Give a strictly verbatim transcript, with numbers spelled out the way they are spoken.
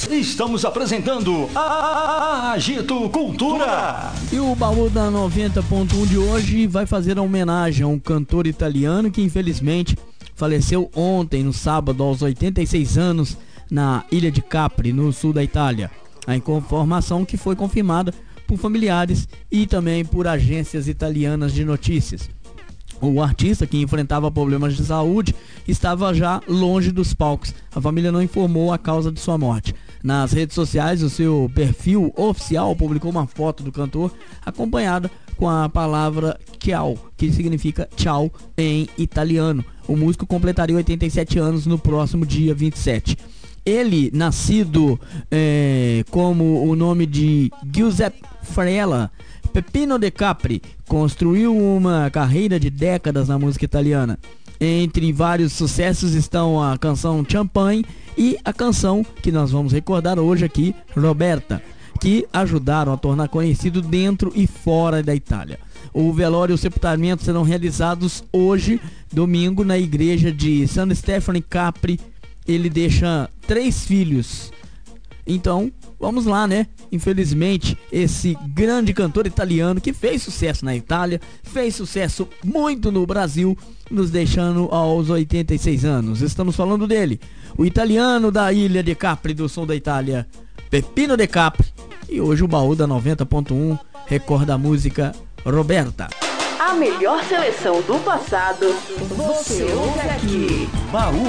Estamos apresentando a Agito Cultura. E o baú da noventa ponto um de hoje vai fazer a homenagem a um cantor italiano que infelizmente faleceu ontem, no sábado, aos oitenta e seis anos, na ilha de Capri, no sul da Itália. A informação que foi confirmada por familiares e também por agências italianas de notícias. O artista, que enfrentava problemas de saúde, estava já longe dos palcos. A família não informou a causa de sua morte. Nas redes sociais, o seu perfil oficial publicou uma foto do cantor acompanhada com a palavra ciao, que significa tchau em italiano. O músico completaria oitenta e sete anos no próximo dia vinte e sete. Ele, nascido é, como o nome de Giuseppe Farella Peppino De Capri, construiu uma carreira de décadas na música italiana. Entre vários sucessos estão a canção Champagne e a canção que nós vamos recordar hoje aqui, Roberta, que ajudaram a tornar conhecido dentro e fora da Itália. O velório e o sepultamento serão realizados hoje, domingo, na igreja de San Stefano Capri. Ele deixa três filhos. Então, vamos lá, né? Infelizmente, esse grande cantor italiano que fez sucesso na Itália, fez sucesso muito no Brasil, nos deixando aos oitenta e seis anos. Estamos falando dele, o italiano da ilha de Capri, do sul da Itália, Peppino De Capri. E hoje o baú da noventa ponto um recorda a música Roberta. A melhor seleção do passado, você ouve aqui. Baú